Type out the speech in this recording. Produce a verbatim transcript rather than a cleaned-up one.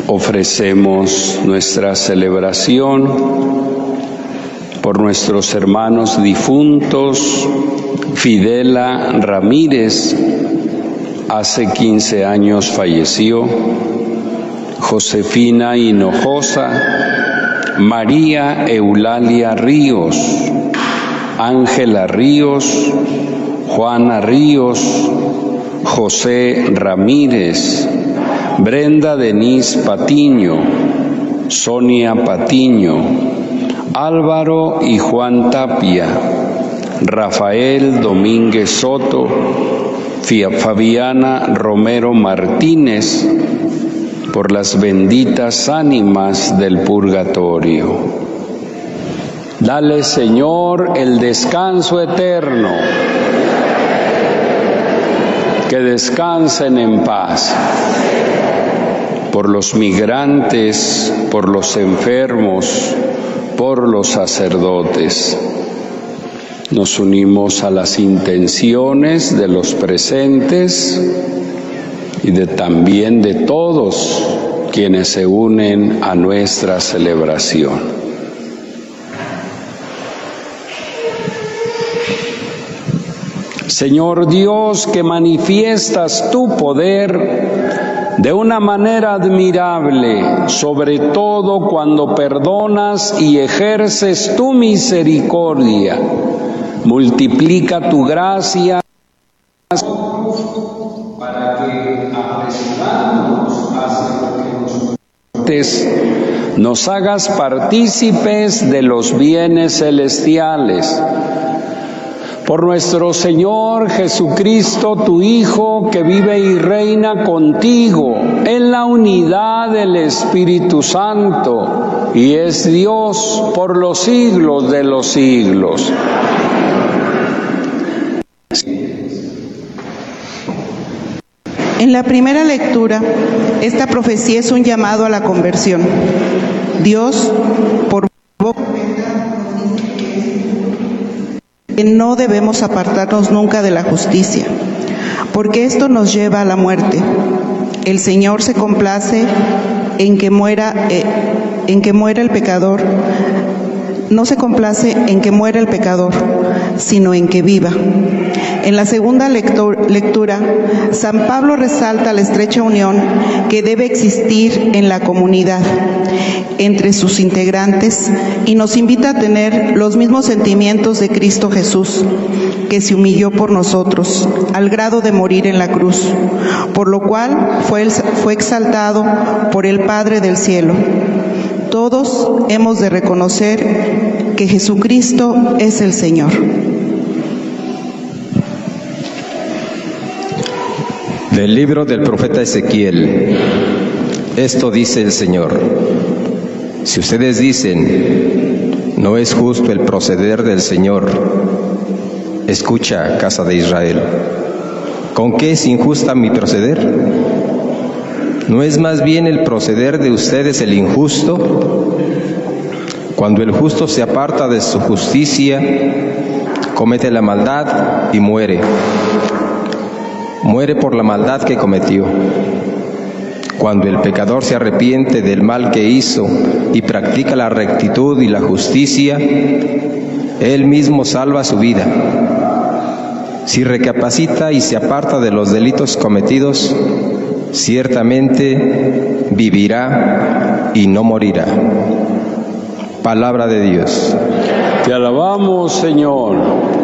Ofrecemos nuestra celebración por nuestros hermanos difuntos. Fidela Ramírez, hace quince años falleció. Josefina Hinojosa, María Eulalia Ríos, Ángela Ríos, Juana Ríos, José Ramírez, Brenda Denise Patiño, Sonia Patiño, Álvaro y Juan Tapia, Rafael Domínguez Soto, Fabiana Romero Martínez, por las benditas ánimas del purgatorio. Dale, Señor, el descanso eterno, que descansen en paz. Por los migrantes, por los enfermos, por los sacerdotes. Nos unimos a las intenciones de los presentes y de también de todos quienes se unen a nuestra celebración. Señor Dios, que manifiestas tu poder de una manera admirable, sobre todo cuando perdonas y ejerces tu misericordia, multiplica tu gracia para que, apresurándonos hacia lo que nos nos hagas partícipes de los bienes celestiales. Por nuestro Señor Jesucristo, tu Hijo, que vive y reina contigo en la unidad del Espíritu Santo y es Dios por los siglos de los siglos. En la primera lectura, esta profecía es un llamado a la conversión. Dios, por boca que no debemos apartarnos nunca de la justicia, porque esto nos lleva a la muerte. El Señor se complace en que muera, eh, en que muera el pecador. No se complace en que muera el pecador, sino en que viva. En la segunda lectura, San Pablo resalta la estrecha unión que debe existir en la comunidad entre sus integrantes y nos invita a tener los mismos sentimientos de Cristo Jesús, que se humilló por nosotros al grado de morir en la cruz, por lo cual fue, fue exaltado por el Padre del cielo. Todos hemos de reconocer que Jesucristo es el Señor. Del libro del profeta Ezequiel. Esto dice el Señor: si ustedes dicen, no es justo el proceder del Señor, escucha, casa de Israel, ¿con qué es injusta mi proceder? ¿No es más bien el proceder de ustedes el injusto? Cuando el justo se aparta de su justicia, comete la maldad y muere. Muere por la maldad que cometió. Cuando el pecador se arrepiente del mal que hizo y practica la rectitud y la justicia, él mismo salva su vida. Si recapacita y se aparta de los delitos cometidos, ciertamente vivirá y no morirá. Palabra de Dios. Te alabamos, Señor.